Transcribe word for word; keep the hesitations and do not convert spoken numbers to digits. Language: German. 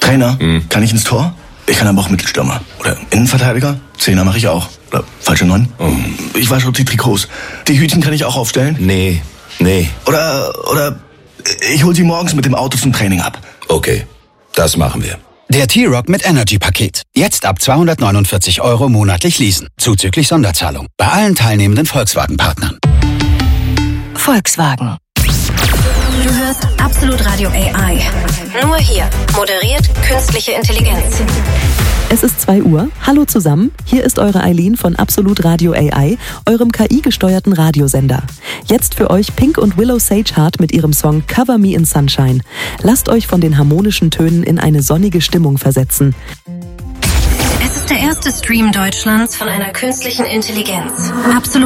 Trainer, hm. kann ich ins Tor? Ich kann aber auch Mittelstürmer. Oder Innenverteidiger? Zehner mache ich auch. Oder falsche Neun? Oh. Ich wasche die Trikots. Die Hütchen kann ich auch aufstellen? Nee, nee. Oder, oder ich hol sie morgens mit dem Auto zum Training ab. Okay, das machen wir. Der T-Rock mit Energy-Paket. Jetzt ab zweihundertneunundvierzig Euro monatlich leasen. Zuzüglich Sonderzahlung. Bei allen teilnehmenden Volkswagen-Partnern. Volkswagen. Du hörst Absolut Radio A I. Nur hier. Moderiert künstliche Intelligenz. Es ist zwei Uhr. Hallo zusammen. Hier ist eure Eileen von Absolut Radio A I, eurem K I-gesteuerten Radiosender. Jetzt für euch Pink und Willow Sageheart mit ihrem Song Cover Me in Sunshine. Lasst euch von den harmonischen Tönen in eine sonnige Stimmung versetzen. Es ist der erste Stream Deutschlands von einer künstlichen Intelligenz. Absolut